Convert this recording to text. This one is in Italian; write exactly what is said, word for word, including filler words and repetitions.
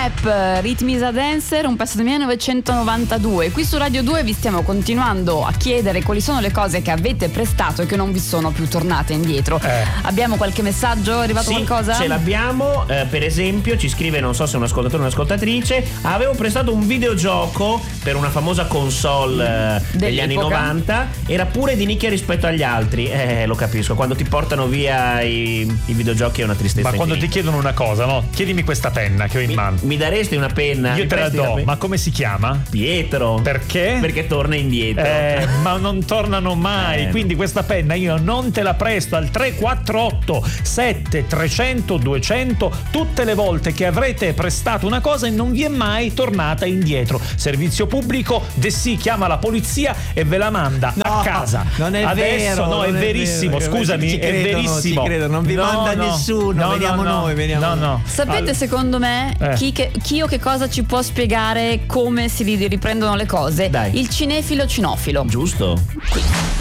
Rap, Rhythm is a Dancer, un pezzo del millenovecentonovantadue. Qui su Radio due vi stiamo continuando a chiedere quali sono le cose che avete prestato e che non vi sono più tornate indietro. Eh. Abbiamo qualche messaggio? È arrivato sì, qualcosa? Ce l'abbiamo, eh, per esempio ci scrive, non so se è un ascoltatore o un'ascoltatrice: avevo prestato un videogioco per una famosa console eh, degli anni novanta, era pure di nicchia rispetto agli altri. Eh, lo capisco, quando ti portano via i, i videogiochi è una tristezza. Ma quando infinita. ti chiedono una cosa, no? Chiedimi questa penna che ho in mi, mano. Mi daresti una penna? Io mi te la do, ma come si chiama? Pietro. Perché? Perché torna indietro. Eh, ma non tornano mai. Eh, quindi questa penna io non te la presto al tre quattro otto sette trecento duecento tutte le volte che avrete prestato una cosa e non vi è mai tornata indietro. Servizio pubblico, De sì chiama la polizia e ve la manda no, a casa. Non è Adesso vero. no, è verissimo, vero. scusami, ci credono, è verissimo. Ci credo, non vi no, manda no, nessuno, no, vediamo no, noi, vediamo no, no. Sapete Allora, secondo me eh. chi, che, chi o che cosa ci può spiegare come si riprendono le cose? Dai. Il cinefilo cinofilo. Giusto. Qui.